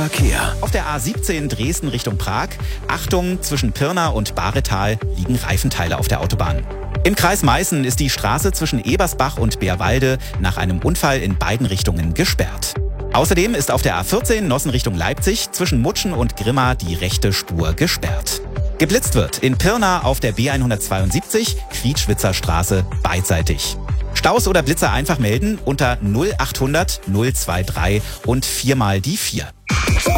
Verkehr. Auf der A17 Dresden Richtung Prag. Achtung, zwischen Pirna und Bahretal liegen Reifenteile auf der Autobahn. Im Kreis Meißen ist die Straße zwischen Ebersbach und Bärwalde nach einem Unfall in beiden Richtungen gesperrt. Außerdem ist auf der A14 Nossen Richtung Leipzig zwischen Mutschen und Grimma die rechte Spur gesperrt. Geblitzt wird in Pirna auf der B172 Quietschwitzer Straße beidseitig. Staus oder Blitzer einfach melden unter 0800 023 und 4 mal die 4.